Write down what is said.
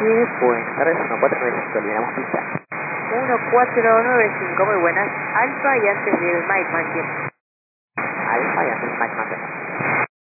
buenas tardes, 1495, liberamos pista. 1495, muy buenas. Alfa y antes del Mike Mansion. Alfa y antes Mike Mansion.